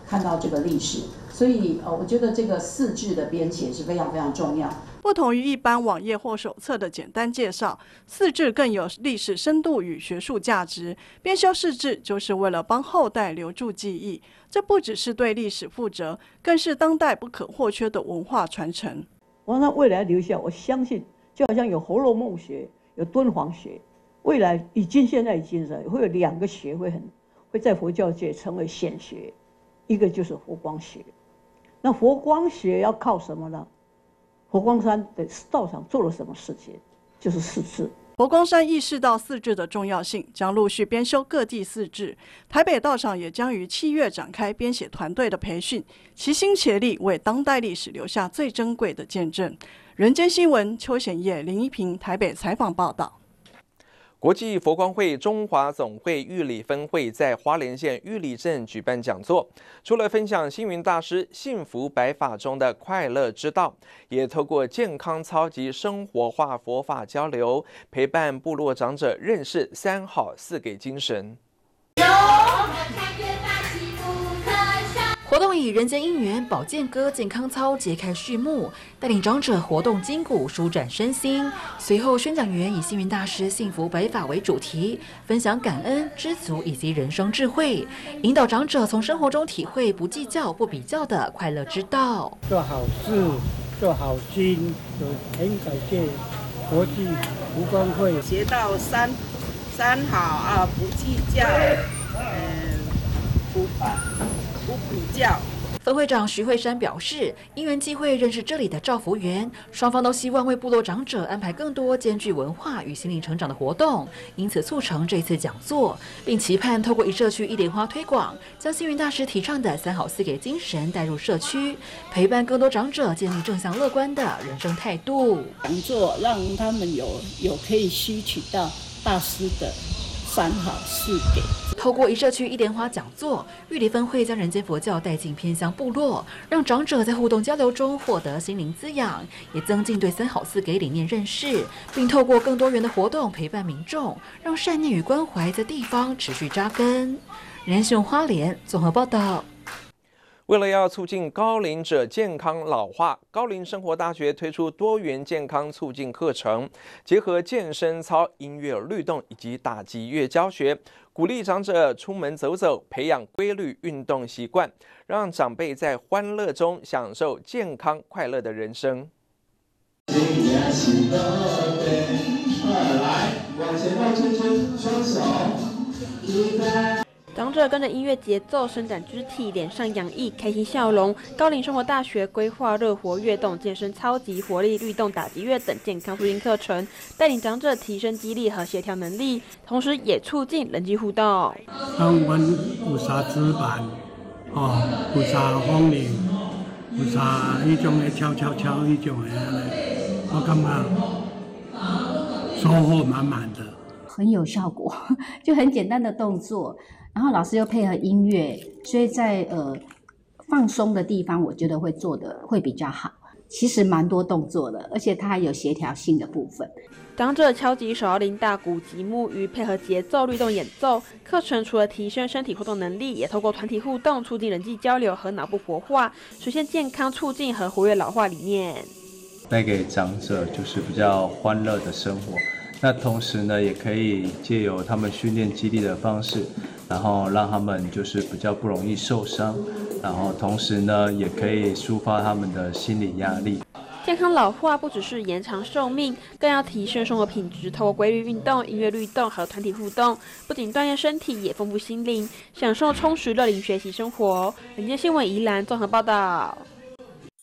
看到这个历史。所以我觉得这个4志的编写是非常非常重要。 不同于一般网页或手册的简单介绍，4志更有历史深度与学术价值。编修4志就是为了帮后代留住记忆，这不只是对历史负责，更是当代不可或缺的文化传承。 我让未来留下，我相信就好像有《红楼梦》学，有敦煌学，未来现在已经是会有2个学会在佛教界成为显学，一个就是佛光学。那佛光学要靠什么呢？佛光山的道场做了什么事情？就是4志。 佛光山意识到4志的重要性，将陆续编修各地4志。台北道场也将于7月展开编写团队的培训，齐心协力为当代历史留下最珍贵的见证。人间新闻邱显业、林一平台北采访报道。 国际佛光会中华总会玉里分会在花莲县玉里镇举办讲座，除了分享星云大师幸福百法中的快乐之道，也透过健康操及生活化佛法交流，陪伴部落长者认识3好4给精神。 活动以人间姻缘保健歌健康操揭开序幕，带领长者活动筋骨，舒展身心。随后，宣讲员以星云大师幸福百法为主题，分享感恩、知足以及人生智慧，引导长者从生活中体会不计较、不比较的快乐之道。 做好事，做好心，很感谢国际佛光会学到三好啊，不计较，不比较。 分会长徐慧珊表示，因缘际会认识这里的照福员，双方都希望为部落长者安排更多兼具文化与心灵成长的活动，因此促成这次讲座，并期盼透过一社区一莲花推广，将星云大师提倡的3好4给精神带入社区，陪伴更多长者建立正向乐观的人生态度。 讲座让他们有可以吸取到大师的3好4给。 透过一社区一莲花讲座，玉里分会将人间佛教带进偏乡部落，让长者在互动交流中获得心灵滋养，也增进对3好4给理念认识，并透过更多元的活动陪伴民众，让善念与关怀在地方持续扎根。人雄花莲综合报道。 为了要促进高龄者健康老化，高龄生活大学推出多元健康促进课程，结合健身操、音乐律动以及打击乐教学，鼓励长者出门走走，培养规律运动习惯，让长辈在欢乐中享受健康快乐的人生。 来，往前倒圈圈，双手一拍。 长者跟着音乐节奏伸展肢体，脸上洋溢开心笑容。高龄生活大学规划热活跃动、健身操及活力律动、打击乐等健康促进课程，带领长者提升肌力和协调能力，同时也促进人际互动。 当阮有啥纸板，有啥风铃，有啥迄种的敲敲敲迄种的，我感觉收获满满的， 很有效果，就很简单的动作。然后老师又配合音乐，所以在放松的地方，我觉得会做的会比较好。其实蛮多动作的，而且它还有协调性的部分。 长者敲击手摇铃、大鼓及木鱼，配合节奏律动演奏。课程除了提升身体活动能力，也透过团体互动，促进人际交流和脑部活化，实现健康促进和活跃老化理念。 带给长者就是比较欢乐的生活。那同时呢，也可以借由他们训练肌力的方式，然后让他们就是比较不容易受伤，然后同时呢，也可以抒发他们的心理压力。 健康老化不只是延长寿命，更要提升生活品质。透过规律运动、音乐律动和团体互动，不仅锻炼身体，也丰富心灵，享受充实乐龄学习生活。人间新闻宜兰综合报道。